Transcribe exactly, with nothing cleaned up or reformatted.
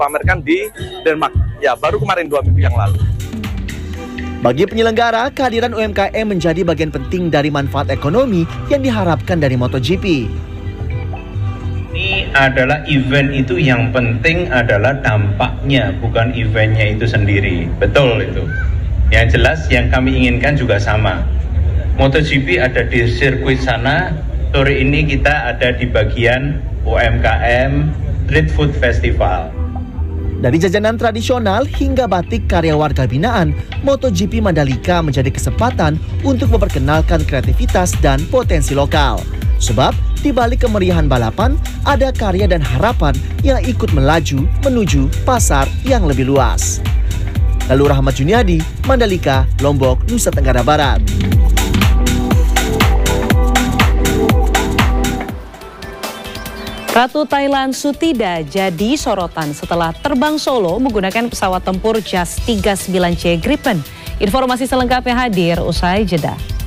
dipamerkan di Denmark. Ya, baru kemarin dua minggu yang lalu. Bagi penyelenggara, kehadiran U M K M menjadi bagian penting dari manfaat ekonomi yang diharapkan dari MotoGP. Ini adalah event itu yang penting adalah dampaknya, bukan eventnya itu sendiri. Betul itu. Yang jelas yang kami inginkan juga sama. MotoGP ada di sirkuit sana, sore ini kita ada di bagian U M K M Street Food Festival. Dari jajanan tradisional hingga batik karya warga binaan, MotoGP Mandalika menjadi kesempatan untuk memperkenalkan kreativitas dan potensi lokal. Sebab, di balik kemeriahan balapan, ada karya dan harapan yang ikut melaju menuju pasar yang lebih luas. Lalu Rahmat Juniadi, Mandalika, Lombok, Nusa Tenggara Barat. Ratu Thailand Sutida jadi sorotan setelah terbang solo menggunakan pesawat tempur Jas tiga puluh sembilan C Gripen. Informasi selengkapnya hadir usai jeda.